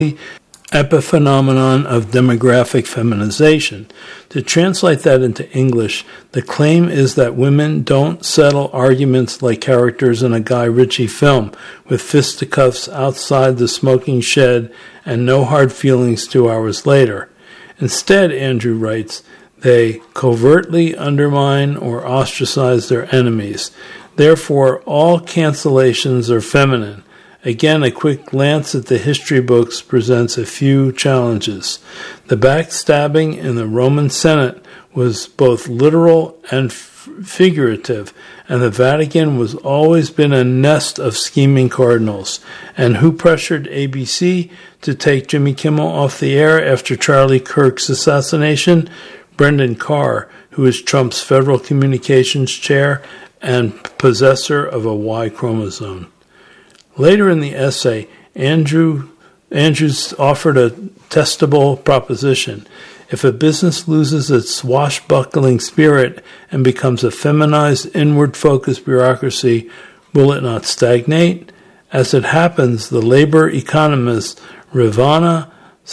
epiphenomenon of demographic feminization. To translate that into English, the claim is that women don't settle arguments like characters in a Guy Ritchie film, with fisticuffs outside the smoking shed and no hard feelings 2 hours later. Instead, Andrew writes, they covertly undermine or ostracize their enemies. Therefore, all cancellations are feminine. Again, a quick glance at the history books presents a few challenges. The backstabbing in the Roman Senate was both literal and figurative, and the Vatican was always been a nest of scheming cardinals. And who pressured ABC to take Jimmy Kimmel off the air after Charlie Kirk's assassination? Brendan Carr, who is Trump's federal communications chair and possessor of a Y chromosome. Later in the essay, Andrews offered a testable proposition. If a business loses its swashbuckling spirit and becomes a feminized, inward-focused bureaucracy, will it not stagnate? As it happens, the labor economist Ravana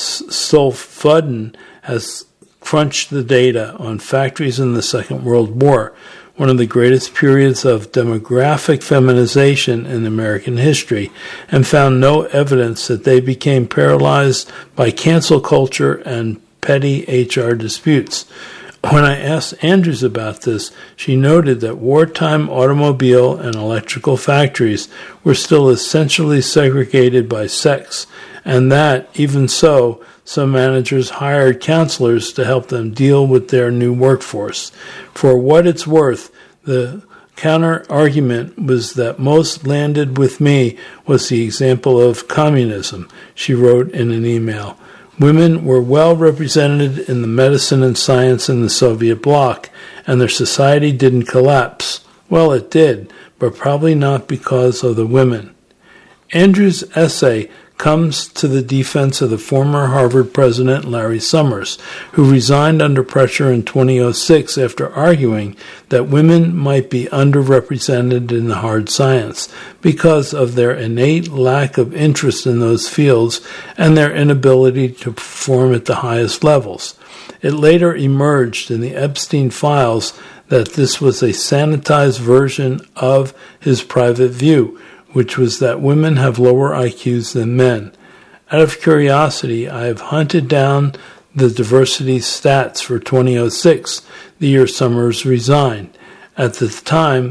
Sofaden has crunched the data on factories in the Second World War, one of the greatest periods of demographic feminization in American history, and found no evidence that they became paralyzed by cancel culture and petty HR disputes. When I asked Andrews about this, she noted that wartime automobile and electrical factories were still essentially segregated by sex, and that, even so, some managers hired counselors to help them deal with their new workforce. For what it's worth, the counter-argument was that most landed with me was the example of communism, she wrote in an email. Women were well represented in the medicine and science in the Soviet bloc, and their society didn't collapse. Well, it did, but probably not because of the women. Andrews' essay comes to the defense of the former Harvard president Larry Summers, who resigned under pressure in 2006 after arguing that women might be underrepresented in the hard science because of their innate lack of interest in those fields and their inability to perform at the highest levels. It later emerged in the Epstein files that this was a sanitized version of his private view, which was that women have lower IQs than men. Out of curiosity, I have hunted down the diversity stats for 2006, the year Summers resigned. At the time,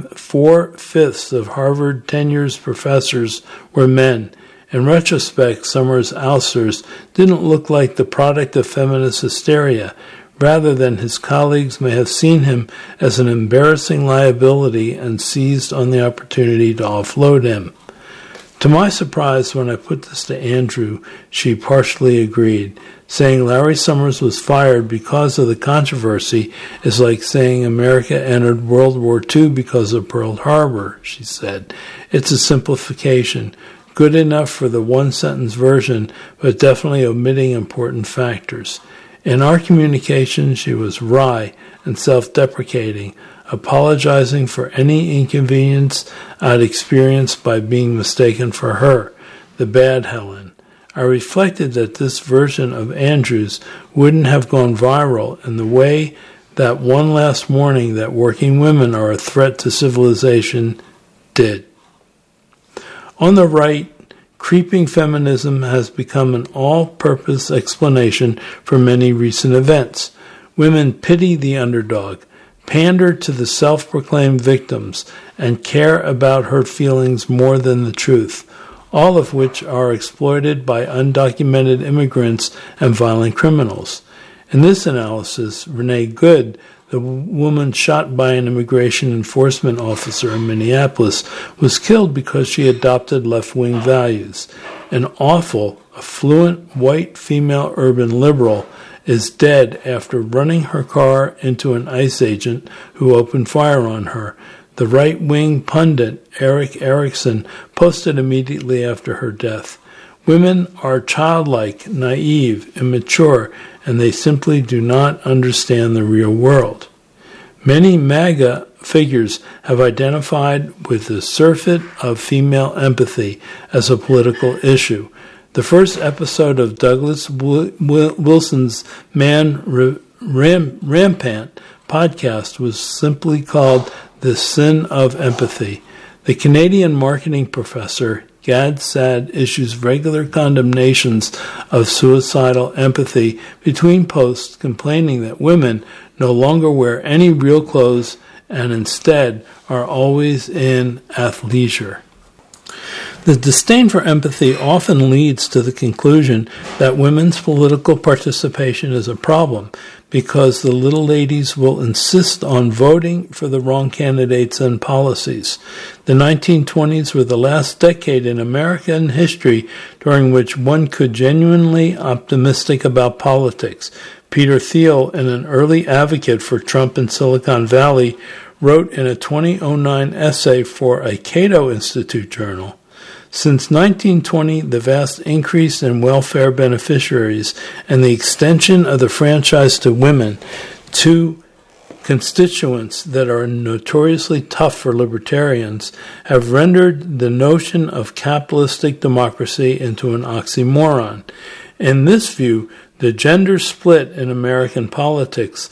4/5 of Harvard tenured professors were men. In retrospect, Summers' ousters didn't look like the product of feminist hysteria. Rather than his colleagues may have seen him as an embarrassing liability and seized on the opportunity to offload him. To my surprise, when I put this to Andrew, she partially agreed. Saying Larry Summers was fired because of the controversy is like saying America entered World War II because of Pearl Harbor, she said. It's a simplification, good enough for the one-sentence version, but definitely omitting important factors. In our communication, she was wry and self-deprecating, apologizing for any inconvenience I'd experienced by being mistaken for her, the bad Helen. I reflected that this version of Andrews wouldn't have gone viral in the way that One Last Warning that working women are a threat to civilization did. On the right, creeping feminism has become an all-purpose explanation for many recent events. Women pity the underdog, pander to the self-proclaimed victims, and care about hurt feelings more than the truth, all of which are exploited by undocumented immigrants and violent criminals. In this analysis, Renee Good, the woman shot by an immigration enforcement officer in Minneapolis, was killed because she adopted left-wing values. An awful, affluent, white female urban liberal is dead after running her car into an ICE agent who opened fire on her. The right-wing pundit, Eric Erickson, posted immediately after her death. Women are childlike, naive, immature, and they simply do not understand the real world. Many MAGA figures have identified with the surfeit of female empathy as a political issue. The first episode of Douglas Wilson's Man Rampant podcast was simply called The Sin of Empathy. The Canadian marketing professor Gad Saad issues regular condemnations of suicidal empathy between posts, complaining that women no longer wear any real clothes and instead are always in athleisure. The disdain for empathy often leads to the conclusion that women's political participation is a problem because the little ladies will insist on voting for the wrong candidates and policies. The 1920s were the last decade in American history during which one could genuinely optimistic about politics. Peter Thiel, an early advocate for Trump in Silicon Valley, wrote in a 2009 essay for a Cato Institute journal, "Since 1920, the vast increase in welfare beneficiaries and the extension of the franchise to women, two constituents that are notoriously tough for libertarians, have rendered the notion of capitalistic democracy into an oxymoron. In this view, the gender split in American politics,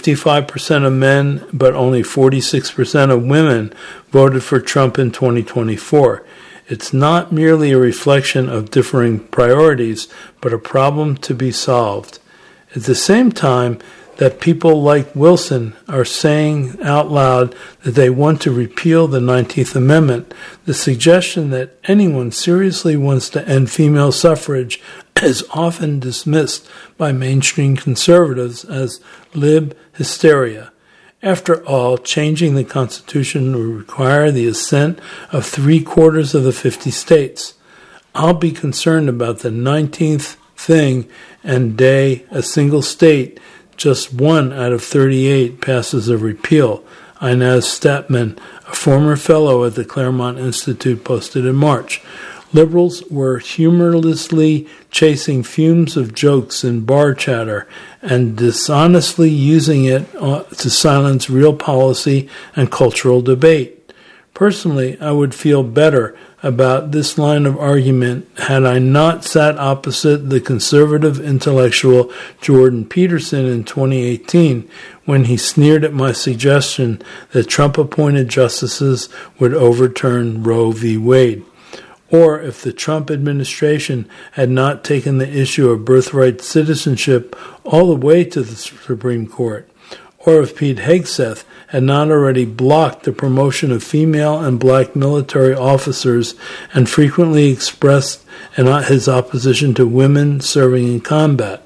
55% of men but only 46% of women voted for Trump in 2024. It's not merely a reflection of differing priorities, but a problem to be solved." At the same time that people like Wilson are saying out loud that they want to repeal the 19th Amendment, the suggestion that anyone seriously wants to end female suffrage is often dismissed by mainstream conservatives as lib hysteria. After all, changing the Constitution will require the assent of 3/4 of the 50 states. I'll be concerned about the 19th thing and day a single state, just 1 out of 38, passes a repeal, Inez Statman, a former fellow at the Claremont Institute, posted in March. Liberals were humorlessly chasing fumes of jokes and bar chatter and dishonestly using it to silence real policy and cultural debate. Personally, I would feel better about this line of argument had I not sat opposite the conservative intellectual Jordan Peterson in 2018 when he sneered at my suggestion that Trump-appointed justices would overturn Roe v. Wade. Or if the Trump administration had not taken the issue of birthright citizenship all the way to the Supreme Court. Or if Pete Hegseth had not already blocked the promotion of female and black military officers and frequently expressed his opposition to women serving in combat.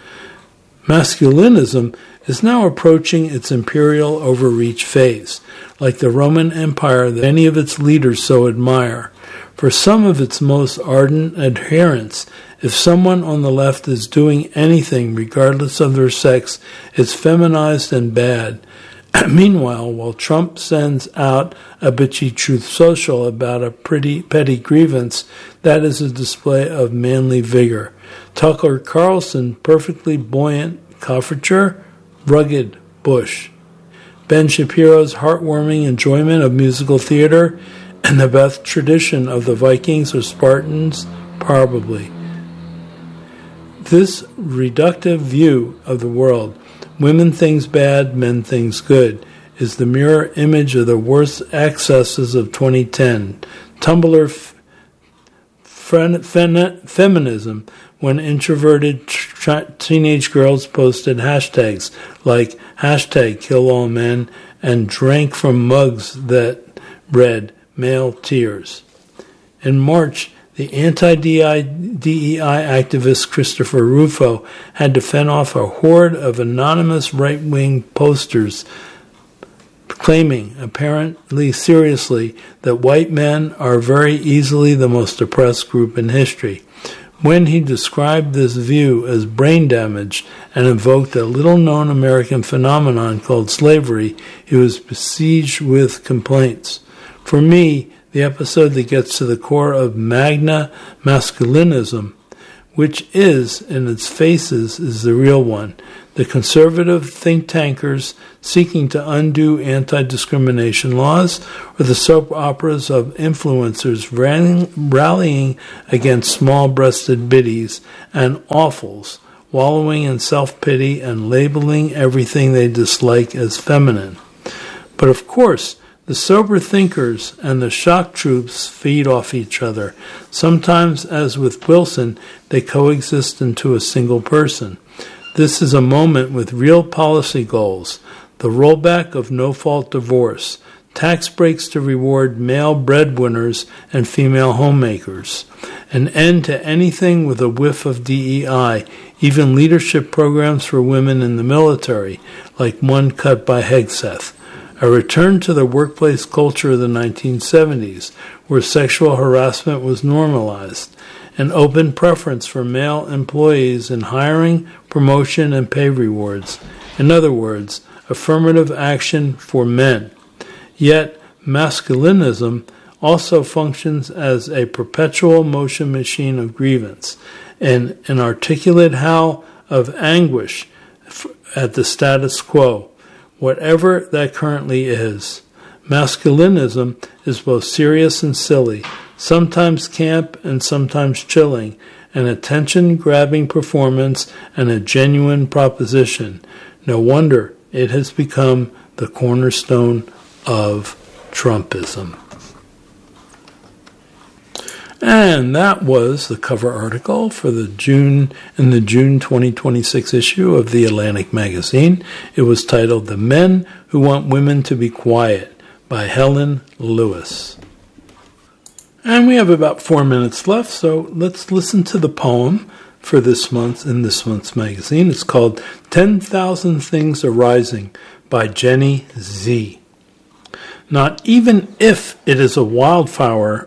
Masculinism is now approaching its imperial overreach phase, like the Roman Empire that many of its leaders so admire. For some of its most ardent adherents, if someone on the left is doing anything, regardless of their sex, it's feminized and bad. Meanwhile, while Trump sends out a bitchy Truth Social about a petty grievance, that is a display of manly vigor. Tucker Carlson, perfectly buoyant coiffure, rugged Bush. Ben Shapiro's heartwarming enjoyment of musical theater, and the Beth tradition of the Vikings or Spartans, probably. This reductive view of the world, women things bad, men things good, is the mirror image of the worst excesses of 2010. Tumblr feminism, when introverted teenage girls posted hashtags like #KillAllMen and drank from mugs that read male tears. In March, the anti-DEI activist Christopher Rufo had to fend off a horde of anonymous right-wing posters claiming, apparently seriously, that white men are very easily the most oppressed group in history. When he described this view as brain damage and invoked a little-known American phenomenon called slavery, he was besieged with complaints. For me, the episode that gets to the core of magna masculinism, which is, in its faces, is the real one. the conservative think tankers seeking to undo anti-discrimination laws, or the soap operas of influencers rallying against small-breasted biddies and awfuls, wallowing in self-pity and labeling everything they dislike as feminine. But of course, the sober thinkers and the shock troops feed off each other. Sometimes, as with Wilson, they coexist into a single person. This is a moment with real policy goals: the rollback of no-fault divorce, tax breaks to reward male breadwinners and female homemakers, an end to anything with a whiff of DEI, even leadership programs for women in the military, like one cut by Hegseth, a return to the workplace culture of the 1970s, where sexual harassment was normalized, an open preference for male employees in hiring, promotion, and pay rewards. In other words, affirmative action for men. Yet, masculinism also functions as a perpetual motion machine of grievance, and an articulate howl of anguish at the status quo, whatever that currently is. Masculinism is both serious and silly, sometimes camp and sometimes chilling, an attention-grabbing performance and a genuine proposition. No wonder it has become the cornerstone of Trumpism. And that was the cover article for the June 2026 issue of the Atlantic magazine. It was titled "The Men Who Want Women to Be Quiet" by Helen Lewis. And we have about 4 minutes left, so let's listen to the poem for this month in this month's magazine. It's called 10,000 Things Arising by Jenny Z. Not even if it is a wildfire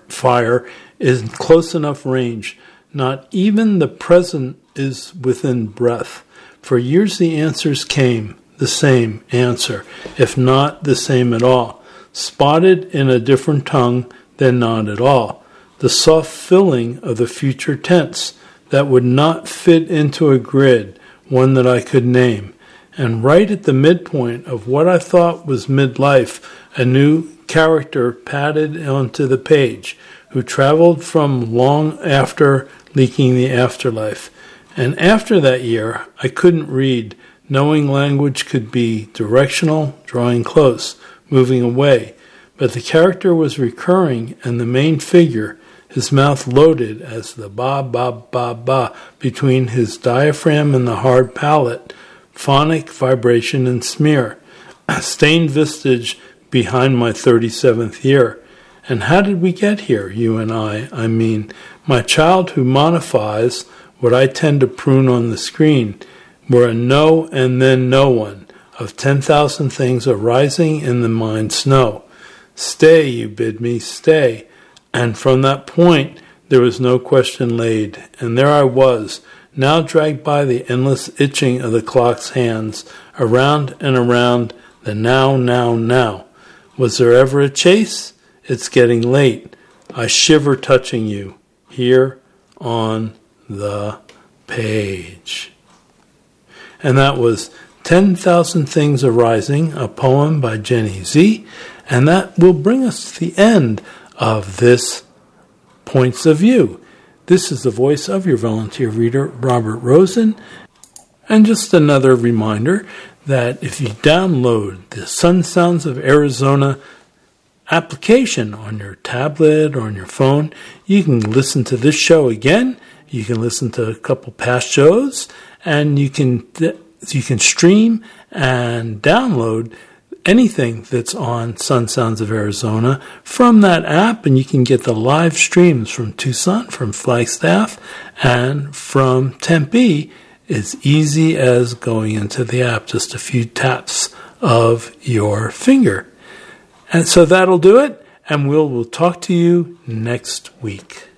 is in close enough range, not even the present is within breath. For years the answers came, the same answer, if not the same at all, spotted in a different tongue than not at all, the soft filling of the future tense that would not fit into a grid, one that I could name. And right at the midpoint of what I thought was midlife, a new character padded onto the page, who traveled from long after leaking the afterlife. And after that year, I couldn't read, knowing language could be directional, drawing close, moving away. But the character was recurring, and the main figure, his mouth loaded as the ba, ba, ba, ba between his diaphragm and the hard palate, phonic vibration and smear, a stained vestige behind my 37th year. And how did we get here, you and I mean, my child who modifies what I tend to prune on the screen, were a no and then no one, of 10,000 things arising in the mind snow. Stay, you bid me, stay. And from that point, there was no question laid, and there I was, now dragged by the endless itching of the clock's hands, around and around the now. Was there ever a chase? It's getting late. I shiver touching you, here on the page. And that was 10,000 Things Arising, a poem by Jenny Z. And that will bring us to the end of this Points of View. This is the voice of your volunteer reader, Robert Rosen. And just another reminder that if you download the Sun Sounds of Arizona application on your tablet or on your phone, you can listen to this show again. You can listen to a couple past shows, and you can stream and download anything that's on Sun Sounds of Arizona from that app, and you can get the live streams from Tucson, from Flagstaff, and from Tempe as easy as going into the app, just a few taps of your finger. And so that'll do it, and we'll talk to you next week.